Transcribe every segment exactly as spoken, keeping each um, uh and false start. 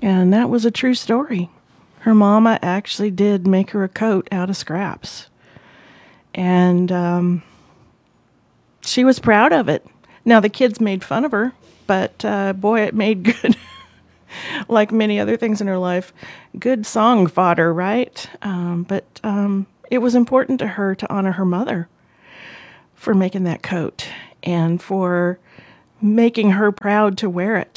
And that was a true story. Her mama actually did make her a coat out of scraps. And um, she was proud of it. Now, the kids made fun of her, but uh, boy, it made good, like many other things in her life, good song fodder, right? Um, but um, it was important to her to honor her mother for making that coat and for making her proud to wear it.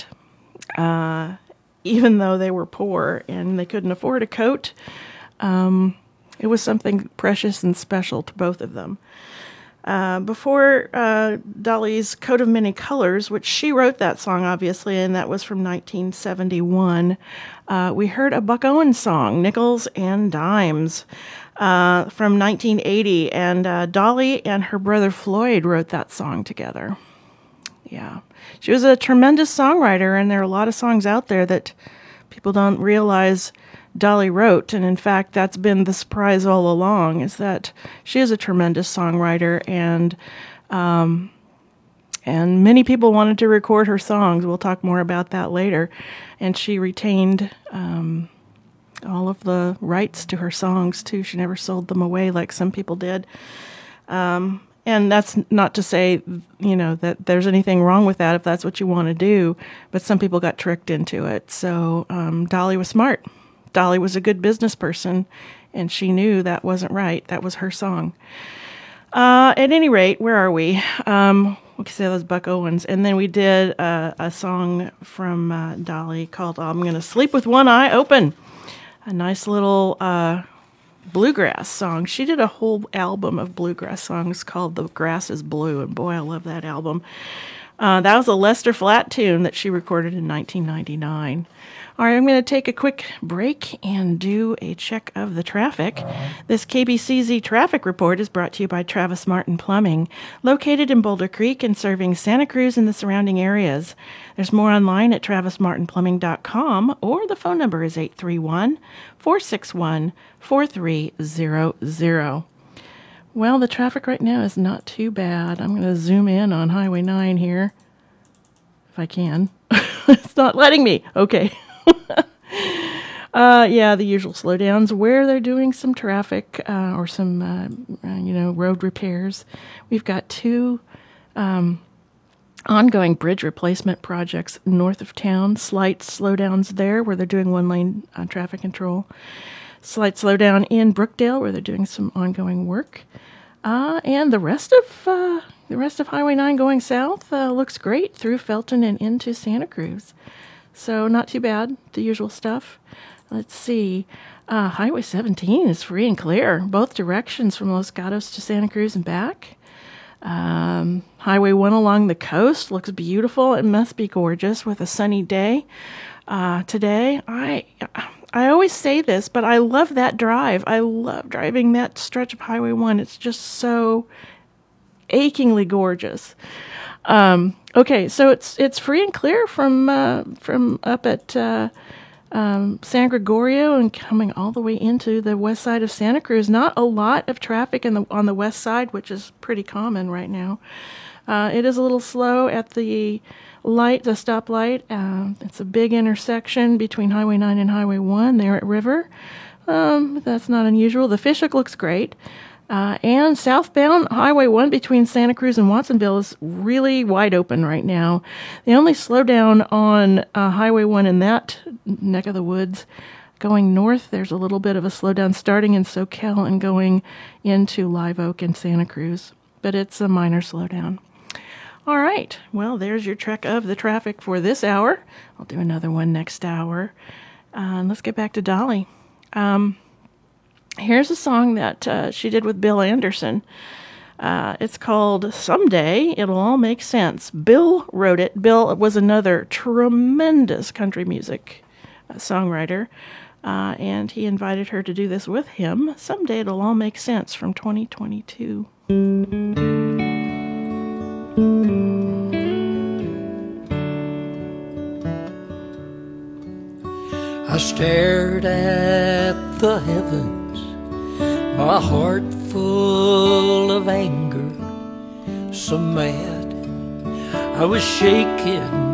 Uh, even though they were poor and they couldn't afford a coat, um, it was something precious and special to both of them. Uh, before uh, Dolly's Coat of Many Colors, which she wrote that song, obviously, and that was from nineteen seventy-one, uh, we heard a Buck Owens song, Nickels and Dimes, uh, from nineteen eighty, and uh, Dolly and her brother Floyd wrote that song together. Yeah. She was a tremendous songwriter, and there are a lot of songs out there that people don't realize Dolly wrote, and in fact, that's been the surprise all along, is that she is a tremendous songwriter, and um, and many people wanted to record her songs. We'll talk more about that later. And she retained um, all of the rights to her songs, too. She never sold them away like some people did. Um, and that's not to say, you know, that there's anything wrong with that if that's what you want to do, but some people got tricked into it. So um, Dolly was smart. Dolly was a good business person, and she knew that wasn't right. That was her song. Uh, at any rate, where are we? Um, we can say that was Buck Owens. And then we did uh, a song from uh, Dolly called I'm Gonna Sleep With One Eye Open. A nice little uh, bluegrass song. She did a whole album of bluegrass songs called The Grass is Blue, and boy, I love that album. Uh, that was a Lester Flatt tune that she recorded in nineteen ninety-nine. All right, I'm going to take a quick break and do a check of the traffic. This K B C Z traffic report is brought to you by Travis Martin Plumbing, located in Boulder Creek and serving Santa Cruz and the surrounding areas. There's more online at travis martin plumbing dot com, or the phone number is eight three one, four six one, four three zero zero. Well, the traffic right now is not too bad. I'm going to zoom in on Highway nine here, if I can. It's not letting me. Okay. uh, yeah, the usual slowdowns where they're doing some traffic uh, or some, uh, you know, road repairs. We've got two um, ongoing bridge replacement projects north of town. Slight slowdowns there where they're doing one-lane uh, traffic control. Slight slowdown in Brookdale where they're doing some ongoing work. Uh, and the rest of uh, the rest of Highway nine going south uh, looks great through Felton and into Santa Cruz. So not too bad, the usual stuff. Let's see. Uh, Highway seventeen is free and clear, both directions from Los Gatos to Santa Cruz and back. Um, Highway one along the coast looks beautiful. It must be gorgeous with a sunny day. Uh, today, I I always say this, but I love that drive. I love driving that stretch of Highway one. It's just so achingly gorgeous. Um, okay, so it's it's free and clear from uh, from up at uh, um, San Gregorio and coming all the way into the west side of Santa Cruz. Not a lot of traffic in the on the west side, which is pretty common right now. Uh, it is a little slow at the light, the stoplight. Uh, it's a big intersection between Highway nine and Highway one there at River. Um, that's not unusual. The Fishhook looks great. Uh, and southbound Highway one between Santa Cruz and Watsonville is really wide open right now. The only slowdown on uh, Highway one in that neck of the woods, going north, there's a little bit of a slowdown starting in Soquel and going into Live Oak and Santa Cruz. But it's a minor slowdown. All right. Well, there's your trek of the traffic for this hour. I'll do another one next hour. Uh, and let's get back to Dolly. Um... Here's a song that uh, she did with Bill Anderson. Uh, it's called Someday It'll All Make Sense. Bill wrote it. Bill was another tremendous country music uh, songwriter, uh, and he invited her to do this with him. Someday It'll All Make Sense from twenty twenty-two. I stared at the heavens, my heart full of anger, so mad I was shaking